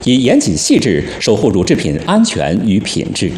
以严谨细致守护乳制品安全与品质。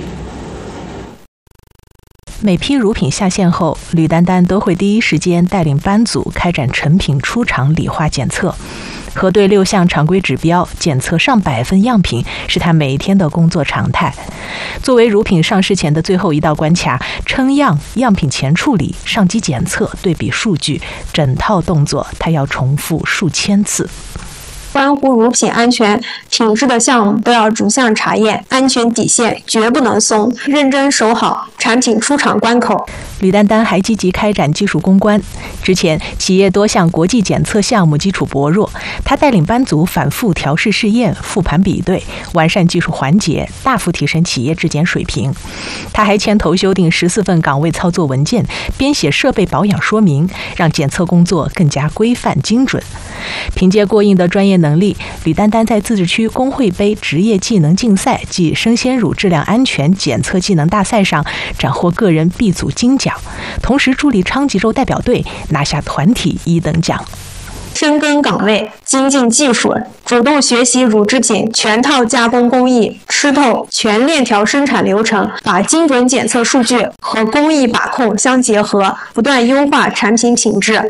每批乳品下线后，吕丹丹都会第一时间带领班组开展成品出厂理化检测，核对6项常规指标，检测上百份样品，是她每天的工作常态。作为乳品上市前的最后一道关卡，称样、样品前处理、上机检测、对比数据，整套动作她要重复数千次。 关乎乳品安全品质的项目都要逐项查验，安全底线绝不能松，认真守好产品出厂关口。 吕丹丹还积极开展技术攻关。之前企业多项国际检测项目基础薄弱，她带领班组反复调试试验、复盘比对，完善技术环节，大幅提升企业质检水平。她还牵头修订14份岗位操作文件，编写设备保养说明，让检测工作更加规范精准。凭借过硬的专业能力，吕丹丹在自治区工会杯职业技能竞赛暨生鲜乳质量安全检测技能大赛上斩获个人 B 组金奖，同时助力昌吉州代表队拿下团体1等奖。 深耕岗位，精进技术，主动学习乳制品全套加工工艺，吃透全链条生产流程，把精准检测数据和工艺把控相结合，不断优化产品品质。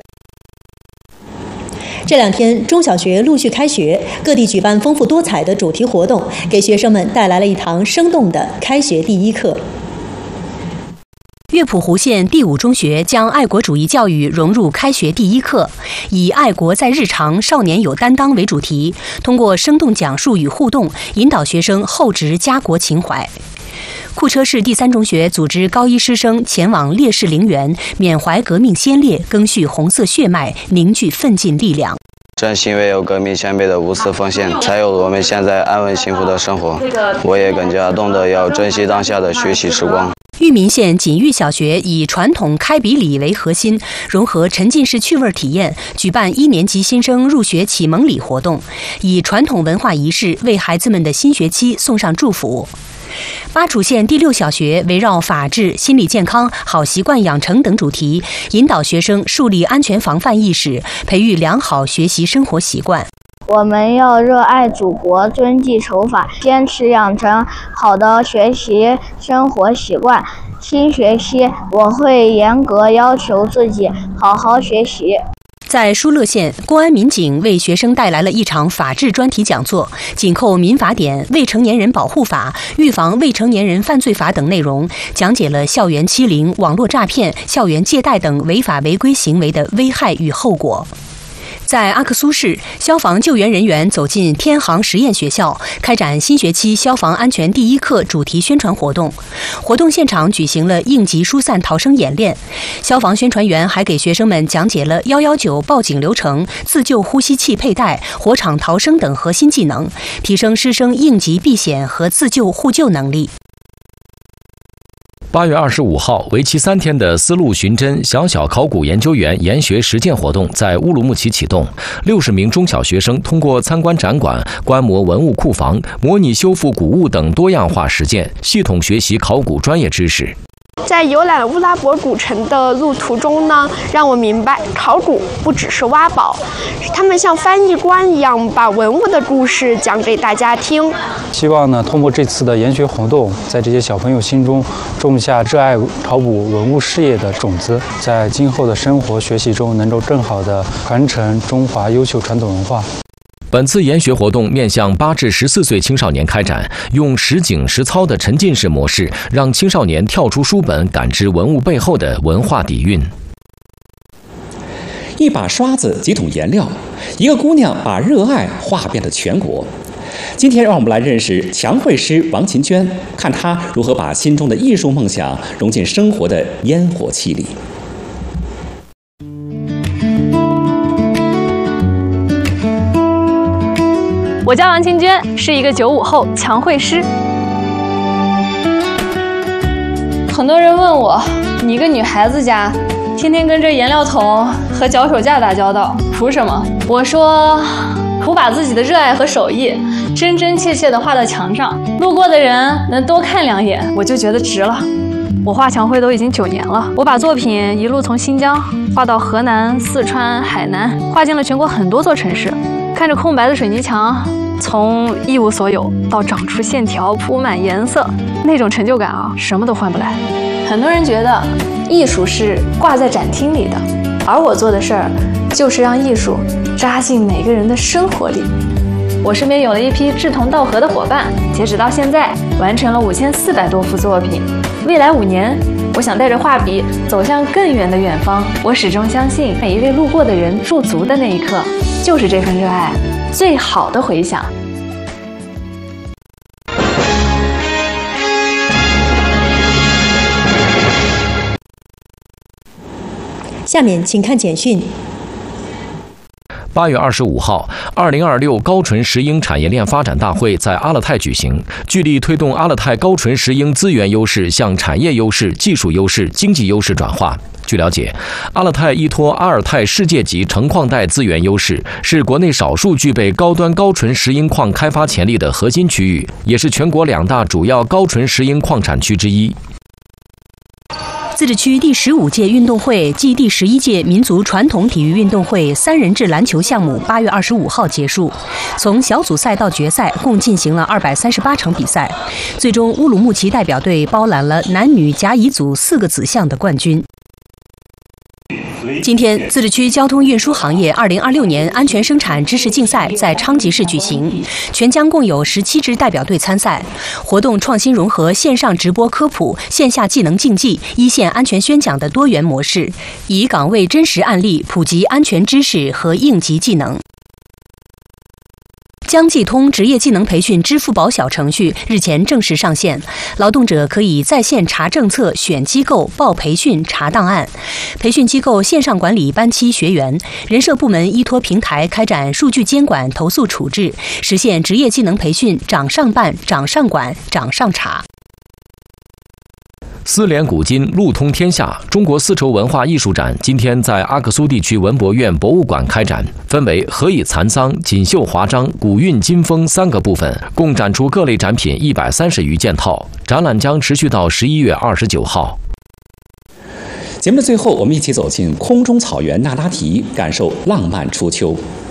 这2天，中小学陆续开学，各地举办丰富多彩的主题活动，给学生们带来了一堂生动的开学第一课。 乐谱湖县第5中学将爱国主义教育融入开学第一课，以“爱国在日常，少年有担当”为主题，通过生动讲述与互动，引导学生厚植家国情怀。库车市第3中学组织高1师生前往烈士陵园，缅怀革命先烈，赓续红色血脉，凝聚奋进力量。 正是因为有革命前辈的无私奉献，才有我们现在安稳幸福的生活。我也更加懂得要珍惜当下的学习时光。 裕民县锦裕小学以传统开笔礼为核心，融合沉浸式趣味体验，举办1年级新生入学启蒙礼活动，以传统文化仪式为孩子们的新学期送上祝福。巴楚县第6小学围绕法治、心理健康、好习惯养成等主题，引导学生树立安全防范意识，培育良好学习生活习惯。 我们要热爱祖国，遵纪守法，坚持养成好的学习生活习惯。新学期我会严格要求自己，好好学习。 在疏勒县，公安民警为学生带来了一场法治专题讲座，紧扣民法典、未成年人保护法、预防未成年人犯罪法等内容，讲解了校园欺凌、网络诈骗、校园借贷等违法违规行为的危害与后果。在阿克苏市，消防救援人员走进天航实验学校，开展新学期消防安全第一课主题宣传活动。活动现场举行了应急疏散逃生演练，消防宣传员还给学生们讲解了119报警流程、自救呼吸器佩戴、火场逃生等核心技能，提升师生应急避险和自救互救能力。 8月25号，为期3天的丝路寻真小小考古研究员研学实践活动在乌鲁木齐启动。60名中小学生通过参观展馆、观摩文物库房、模拟修复古物等多样化实践，系统学习考古专业知识。 在游览乌拉博古城的路途中呢，让我明白考古不只是挖宝，他们像翻译官一样把文物的故事讲给大家听。 希望呢，通过这次的研学活动，在这些小朋友心中种下热爱考古文物事业的种子，在今后的生活学习中能够更好地传承中华优秀传统文化。 本次研学活动面向8至14岁青少年开展，用实景实操的沉浸式模式，让青少年跳出书本，感知文物背后的文化底蕴。 一把刷子，几桶颜料，一个姑娘把热爱画遍了全国。今天让我们来认识墙绘师王琴娟，看她如何把心中的艺术梦想融进生活的烟火气里。 我叫王琴娟，是一个95后墙绘师。很多人问我，你一个女孩子家，天天跟着颜料桶和脚手架打交道，图什么？我说，图把自己的热爱和手艺真真切切地画到墙上，路过的人能多看2眼，我就觉得值了。我画墙绘都已经9年了，我把作品一路从新疆画到河南、四川、海南，画进了全国很多座城市。看着空白的水泥墙， 从一无所有到长出线条、铺满颜色，那种成就感啊，什么都换不来。很多人觉得艺术是挂在展厅里的，而我做的事儿就是让艺术扎进每个人的生活里。我身边有了一批志同道合的伙伴，截止到现在完成了5400多幅作品。未来5年，我想带着画笔走向更远的远方。我始终相信，每一位路过的人驻足的那一刻，就是这份热爱最好的回响。 下面请看简讯。 8月25号，2026高纯石英产业链发展大会在阿勒泰举行，聚力推动阿勒泰高纯石英资源优势向产业优势、技术优势、经济优势转化。据了解，阿勒泰依托阿尔泰世界级成矿带资源优势，是国内少数具备高端高纯石英矿开发潜力的核心区域，也是全国2大主要高纯石英矿产区之一。 自治区第15届运动会暨第11届民族传统体育运动会3人制篮球项目8月25号结束，从小组赛到决赛共进行了238场比赛，最终乌鲁木齐代表队包揽了男女甲乙组4个子项的冠军。今天，自治区交通运输行业2026年安全生产知识竞赛在昌吉市举行，全疆共有17支代表队参赛。活动创新融合线上直播科普、线下技能竞技、一线安全宣讲的多元模式，以岗位真实案例普及安全知识和应急技能。江济通职业技能培训支付宝小程序日前正式上线，劳动者可以在线查政策、选机构、报培训、查档案。培训机构线上管理班期学员，人社部门依托平台开展数据监管、投诉处置，实现职业技能培训掌上办、掌上管、掌上查。 丝连古今，路通天下。中国丝绸文化艺术展今天在阿克苏地区文博院博物馆开展，分为何以蚕桑、锦绣华章、古韵今风3个部分，共展出各类展品130余件套。展览将持续到11月29号。 节目的最后，我们一起走进空中草原那拉提，感受浪漫初秋。